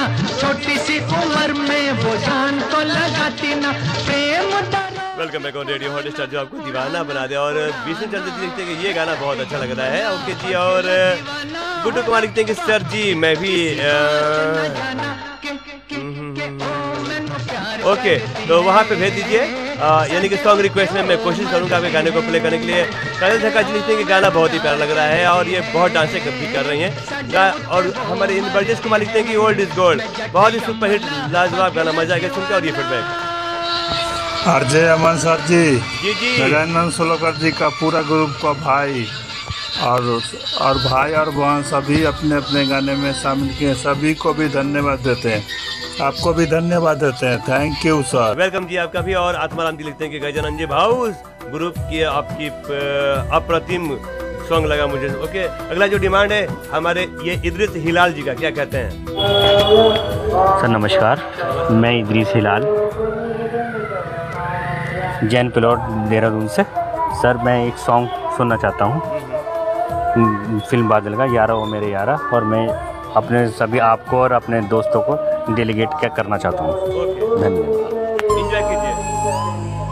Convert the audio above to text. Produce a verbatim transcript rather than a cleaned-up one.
छोटी सी उम्र में वो जान को लगाती ना, प्रेम welcome back on radio hot star, जो आपको दीवाना बना दे। और बीच में चलते देखते हैं कि ये गाना बहुत अच्छा लग रहा है। ओके जी, और गुड्डू कुमार लिखते हैं कि सर जी मैं भी ओके okay, तो वहाँ पे भेज दीजिए, यानी कि सॉन्ग रिक्वेस्ट में मैं कोशिश करूँगा आपके गाने को प्ले करने के लिए। काजल झक्का जी लिखते हैं कि गाना बहुत ही प्यारा लग रहा है और ये बहुत डांसे भी कर रही हैं। और हमारे इन बरजेश कुमार लिखते हैं कि ओल्ड इज गोल्ड, बहुत ही सुपरहिट लाजवाब गाना, मजा आएगा सुनकर। और ये फीडबैक आरजे अमन सर जी, जी जी गजानन सोलकर जी का पूरा ग्रुप का भाई और और भाई और बहन सभी अपने अपने गाने में शामिल किए, सभी को भी धन्यवाद देते हैं, आपको भी धन्यवाद देते हैं। Thank you sir. वेलकम जी आपका भी। और आत्माराम जी लिखते हैं कि गजानन जी भाउस ग्रुप की आपकी अप्रतिम सॉन्ग लगा मुझे। ओके, अगला जो डिमांड है हमारे ये इद्रिस हिलाल जी का, क्या कहते हैं? सर नमस्कार, मैं इद्रिस हिलाल, जैन प्लॉट देहरादून से। सर मैं एक सॉन्ग सुनना चाहता हूँ फिल्म बादल का, यारा वो मेरे यारा, और मैं अपने सभी आपको और अपने दोस्तों को डेलीगेट क्या करना चाहता हूँ। धन्यवाद।